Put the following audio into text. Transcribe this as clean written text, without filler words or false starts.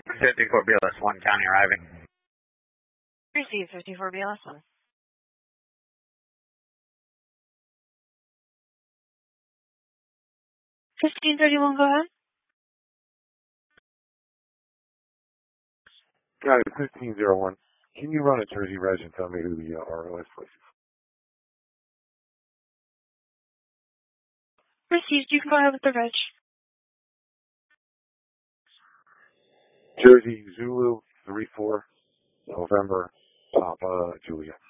54 BLS 1 County arriving. Received 54 BLS 1. 1531, go ahead. Got it, 1501. Can you run a Jersey Reg and tell me who the RO is, please? Received, you can go ahead with the reg. Jersey Zulu 34 November Papa Juliet.